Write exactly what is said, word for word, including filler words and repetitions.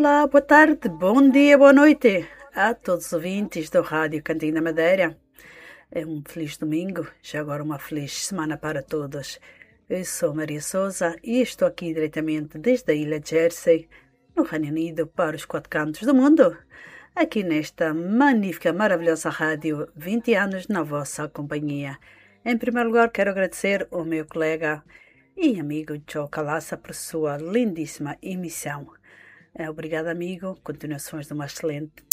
Olá, boa tarde, bom dia, boa noite a todos os ouvintes do Rádio Cantinho da Madeira. É um feliz domingo, já agora uma feliz semana para todos. Eu sou Maria Souza e estou aqui diretamente desde a Ilha de Jersey, no Reino Unido, para os quatro cantos do mundo. Aqui nesta magnífica, maravilhosa rádio, vinte anos na vossa companhia. Em primeiro lugar, quero agradecer ao meu colega e amigo Joe Calassa por sua lindíssima emissão. Obrigado, amigo. Continuações de uma excelente